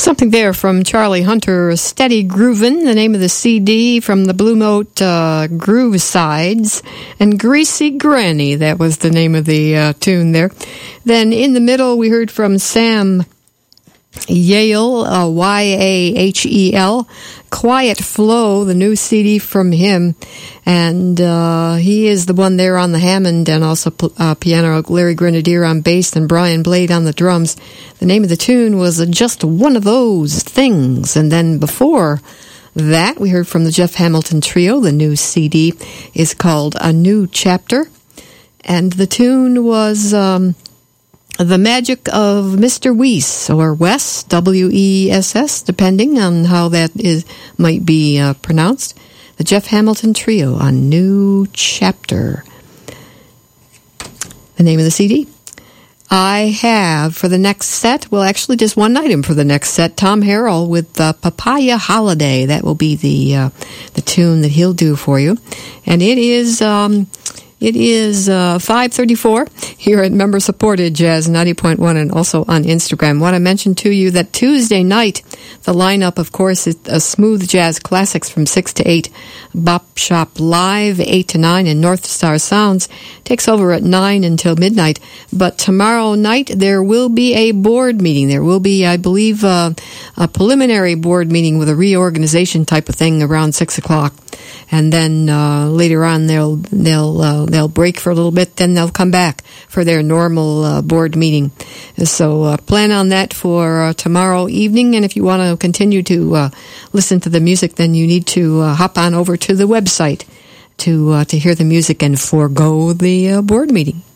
Something there from Charlie Hunter, Steady Groovin', the name of the CD from the Blue Note Groove Sides, and Greasy Granny, that was the name of the tune there. Then in the middle, we heard from Sam Yahel, Yahel, Quiet Flow, the new CD from him, and he is the one there on the Hammond, and also piano, Larry Grenadier on bass, and Brian Blade on the drums. The name of the tune was Just One of Those Things, and then before that, we heard from the Jeff Hamilton Trio. The new CD is called A New Chapter, and the tune was The Magic of Mr. Weiss, or Wes, W-E-S-S, depending on how that might be pronounced. The Jeff Hamilton Trio, A New Chapter. The name of the CD. I have, for the next set, well, actually just one item for the next set, Tom Harrell with Papaya Holiday. That will be the tune that he'll do for you. And it is 5:34 here at member-supported Jazz 90.1 and also on Instagram. Want to mention to you that Tuesday night, the lineup, of course, is Smooth Jazz Classics from 6 to 8, Bop Shop Live 8 to 9, and North Star Sounds takes over at 9 until midnight. But tomorrow night, there will be a board meeting. There will be, I believe, a preliminary board meeting with a reorganization type of thing around 6 o'clock. And then later on, they'll break for a little bit, then they'll come back for their normal board meeting. So plan on that for tomorrow evening, and if you want to continue to listen to the music, then you need to hop on over to the website to hear the music and forego the board meeting.